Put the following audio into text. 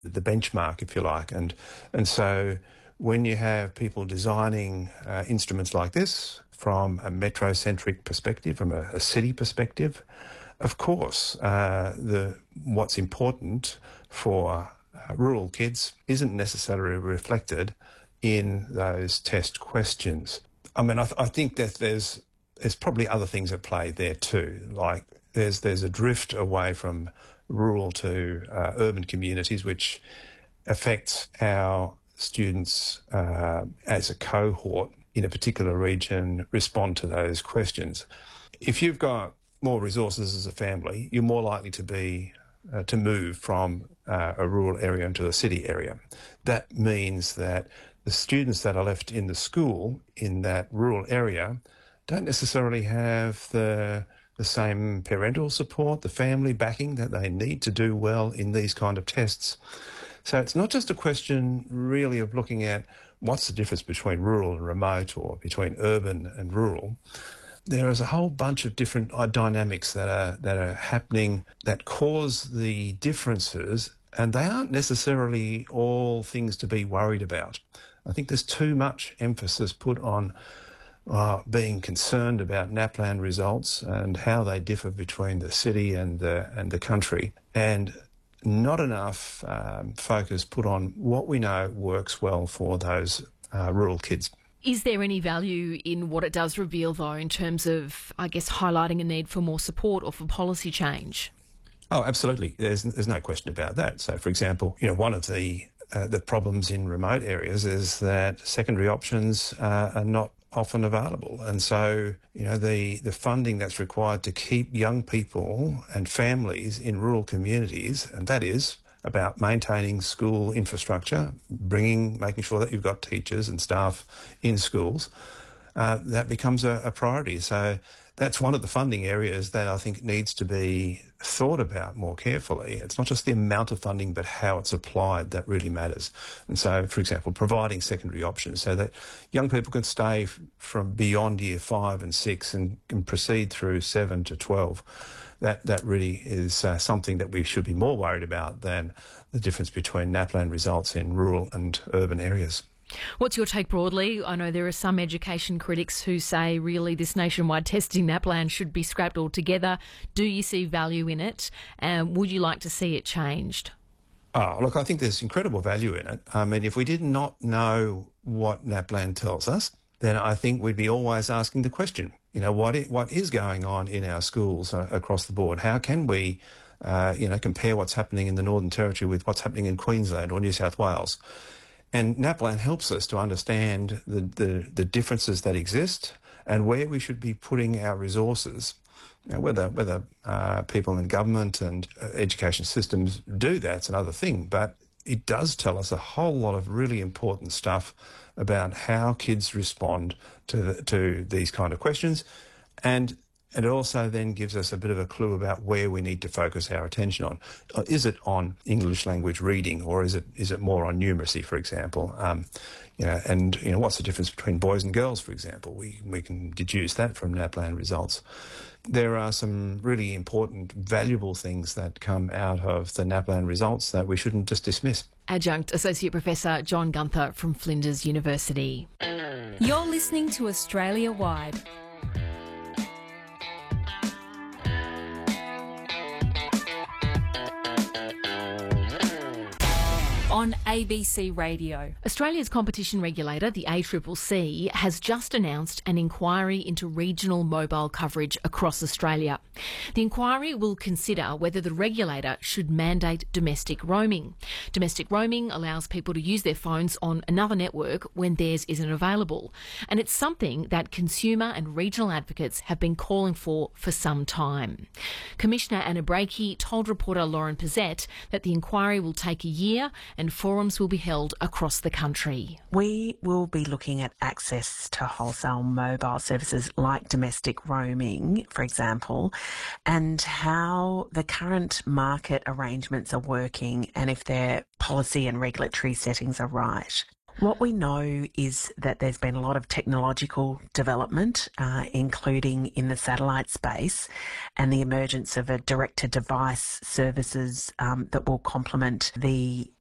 the benchmark, if you like. And so when you have people designing instruments like this from a metrocentric perspective, from a city perspective, of course, what's important for rural kids isn't necessarily reflected in those test questions. I mean, I think that there's probably other things at play there too. Like there's a drift away from rural to urban communities, which affects how students as a cohort in a particular region respond to those questions. If you've got more resources as a family, you're more likely to move from a rural area into a city area. That means that the students that are left in the school in that rural area don't necessarily have the same parental support, the family backing that they need to do well in these kind of tests. So it's not just a question really of looking at what's the difference between rural and remote or between urban and rural. There is a whole bunch of different dynamics that are happening that cause the differences, and they aren't necessarily all things to be worried about. I think there's too much emphasis put on being concerned about NAPLAN results and how they differ between the city and the country, and not enough focus put on what we know works well for those rural kids. Is there any value in what it does reveal, though, in terms of, I guess, highlighting a need for more support or for policy change? Oh, absolutely. There's no question about that. So, for example, one of the problems in remote areas is that secondary options are not often available. And so, the funding that's required to keep young people and families in rural communities, and that is about maintaining school infrastructure, making sure that you've got teachers and staff in schools, that becomes a priority. So that's one of the funding areas that I think needs to be thought about more carefully. It's not just the amount of funding, but how it's applied that really matters. And so, for example, providing secondary options so that young people can stay from beyond year 5 and 6 and can proceed through 7 to 12. That really is something that we should be more worried about than the difference between NAPLAN results in rural and urban areas. What's your take broadly? I know there are some education critics who say really this nationwide testing NAPLAN should be scrapped altogether. Do you see value in it? And would you like to see it changed? Oh, look, I think there's incredible value in it. I mean, if we did not know what NAPLAN tells us, then I think we'd be always asking the question, what is going on in our schools across the board? How can we, compare what's happening in the Northern Territory with what's happening in Queensland or New South Wales? And NAPLAN helps us to understand the differences that exist and where we should be putting our resources. Whether people in government and education systems do that's another thing, but it does tell us a whole lot of really important stuff about how kids respond to these kind of questions, and it also then gives us a bit of a clue about where we need to focus our attention on. Is it on English language reading, or is it more on numeracy, for example? What's the difference between boys and girls, for example? We can deduce that from NAPLAN results. There are some really important, valuable things that come out of the NAPLAN results that we shouldn't just dismiss. Adjunct Associate Professor John Gunther from Flinders University. You're listening to Australia Wide. On ABC Radio. Australia's competition regulator, the ACCC, has just announced an inquiry into regional mobile coverage across Australia. The inquiry will consider whether the regulator should mandate domestic roaming. Domestic roaming allows people to use their phones on another network when theirs isn't available. And it's something that consumer and regional advocates have been calling for some time. Commissioner Anna Breakey told reporter Lauren Pizzette that the inquiry will take a year and forums will be held across the country. We will be looking at access to wholesale mobile services like domestic roaming, for example, and how the current market arrangements are working and if their policy and regulatory settings are right. What we know is that there's been a lot of technological development, including in the satellite space, and the emergence of a direct-to-device services that will complement the